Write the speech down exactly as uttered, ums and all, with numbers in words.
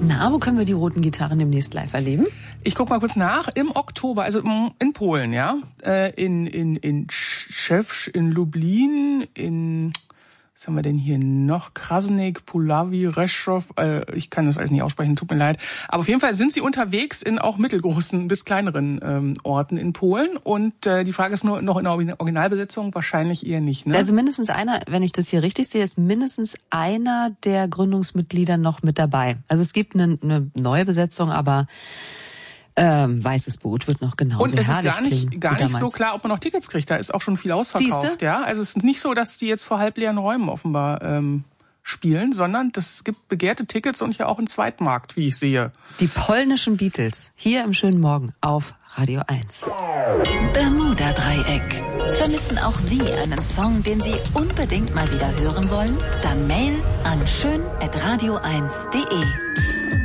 Na, wo können wir die roten Gitarren demnächst live erleben? Ich guck mal kurz nach. Im Oktober, also in Polen, ja, in in in Szewcz, in Lublin, in was haben wir denn hier noch? Krasnik, Puławy, Rzeszów. Äh, ich kann das alles nicht aussprechen, tut mir leid. Aber auf jeden Fall sind sie unterwegs in auch mittelgroßen bis kleineren ähm, Orten in Polen. Und äh, die Frage ist nur noch in der Originalbesetzung wahrscheinlich eher nicht. Ne? Also mindestens einer, wenn ich das hier richtig sehe, ist mindestens einer der Gründungsmitglieder noch mit dabei. Also es gibt eine, eine neue Besetzung, aber Ähm, Weißes Boot wird noch genauso herrlich klingen. Und es ist gar nicht, gar nicht so klar, ob man noch Tickets kriegt. Da ist auch schon viel ausverkauft. Siehste? Ja, also es ist nicht so, dass die jetzt vor halbleeren Räumen offenbar ähm, spielen, sondern das, es gibt begehrte Tickets und ja auch einen Zweitmarkt, wie ich sehe. Die polnischen Beatles, hier im schönen Morgen auf Radio eins. Bermuda-Dreieck. Vermissen auch Sie einen Song, den Sie unbedingt mal wieder hören wollen? Dann Mail an schön at radio eins punkt de.